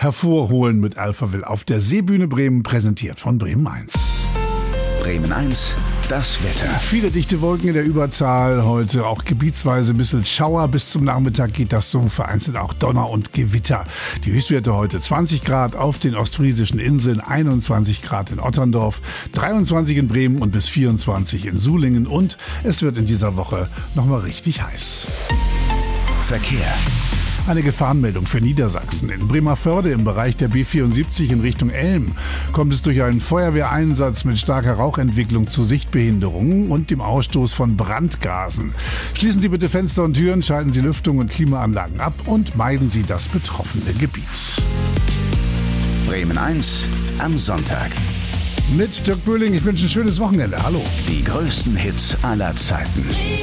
hervorholen mit Alphaville auf der Seebühne Bremen, präsentiert von Bremen 1. Bremen 1, das Wetter. Viele dichte Wolken in der Überzahl, heute auch gebietsweise ein bisschen Schauer. Bis zum Nachmittag geht das so, vereinzelt auch Donner und Gewitter. Die Höchstwerte heute 20 Grad auf den ostfriesischen Inseln, 21 Grad in Otterndorf, 23 in Bremen und bis 24 in Sulingen. Und es wird in dieser Woche nochmal richtig heiß. Verkehr. Eine Gefahrenmeldung für Niedersachsen. In Bremervörde im Bereich der B74 in Richtung Elm kommt es durch einen Feuerwehreinsatz mit starker Rauchentwicklung zu Sichtbehinderungen und dem Ausstoß von Brandgasen. Schließen Sie bitte Fenster und Türen, schalten Sie Lüftung und Klimaanlagen ab und meiden Sie das betroffene Gebiet. Bremen 1 am Sonntag. Mit Dirk Böhling, ich wünsche ein schönes Wochenende. Hallo. Die größten Hits aller Zeiten.